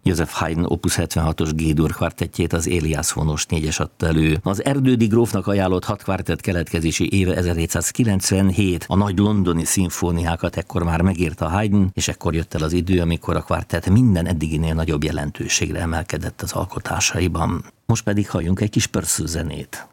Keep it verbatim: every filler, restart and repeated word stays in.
Joseph Haydn opus hetvenhatos G-dur kvartettjét, az Elias Honos négyes adta elő. Az Erdődy grófnak ajánlott hat kvartett keletkezési éve ezerhétszázkilencvenhét, a nagy londoni szimfóniákat ekkor már megírta Haydn, és ekkor jött el az idő, amikor a kvartett minden eddiginél nagyobb jelentőségre emelkedett az alkotásaiban. Most pedig halljunk egy kis pörsző zenét.